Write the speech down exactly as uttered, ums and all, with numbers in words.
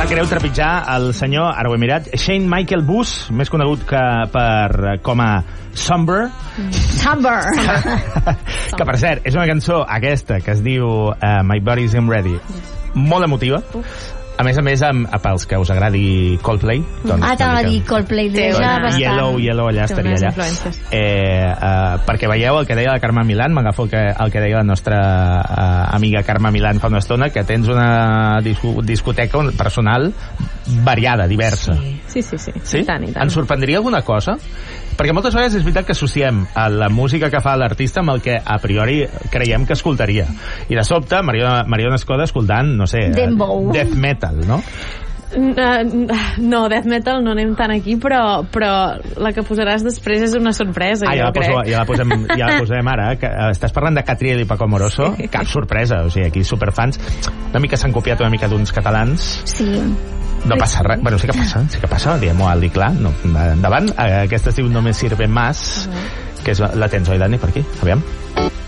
sap greu trepitjar el senyor, ara ho he mirat, Shane Michael Booth, més conegut que per, com a Somber. Somber. Que, per cert, és una cançó aquesta que es diu uh, My Body Isn't Ready. Molt emotiva. A més a més, amb, pels que us agradi Coldplay. Doncs, ah, t'anava a dir Coldplay. Doncs, Yellow, Yellow, allà estaria allà. Eh, uh, perquè veieu el que deia la Carme Milán, m'agafo el, que, el que deia la nostra uh, amiga Carme Milán fa una estona, que tens una disco, discoteca personal variada, diversa. Sí, sí, sí. sí? sí? I tant, i tant. Ens sorprendria alguna cosa? Perquè moltes vegades és veritat que associem a la música que fa l'artista amb el que a priori creiem que escoltaria. I de sobte, Mariona, Mariona Escoda escoltant, no sé, Dembow. Death Metal, no? Uh, no, Death Metal no anem tant aquí, però, però la que posaràs després és una sorpresa, ah, ja jo la poso, crec. Ja la, posem, ja la posem ara. Que, uh, estàs parlant de Catriel i Paco Moroso? Sí. Cap sorpresa, o sigui, aquí superfans. Una mica s'han copiat una mica d'uns catalans. Sí. No passa res. Bueno, sí que passa, sí que passa. Diem-ho alt i clar. No, endavant. Aquesta es diu No me sirve más, uh -huh. que és la tens, oi, Dani, per aquí? Aviam.